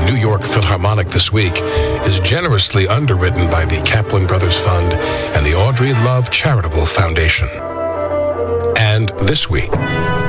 New York Philharmonic this week is generously underwritten by the Kaplan Brothers Fund and the Audrey Love Charitable Foundation. And this week,